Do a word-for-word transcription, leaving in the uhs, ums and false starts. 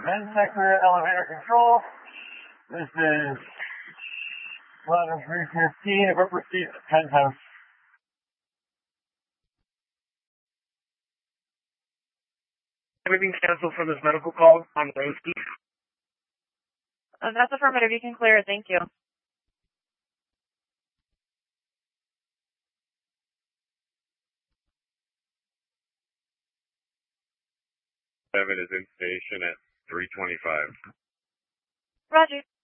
Men's sector elevator control. This is ladder three fifteen, if upper seat at penthouse. Everything canceled for this medical call on Rosie. Uh, that's affirmative. You can clear it. Thank you. Seven is in station at three twenty-five. Roger.